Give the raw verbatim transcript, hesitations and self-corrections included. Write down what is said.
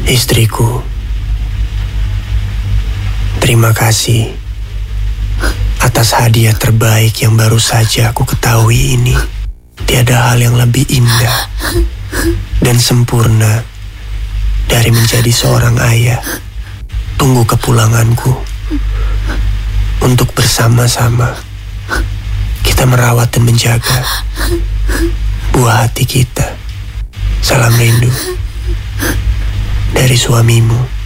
Istriku, terima kasih atas hadiah terbaik yang baru saja aku ketahui ini. Tiada hal yang lebih indah dan sempurna dari menjadi seorang ayah. Tunggu kepulanganku untuk bersama-sama kita merawat dan menjaga buah hati kita. Salam rindu dari suamimu.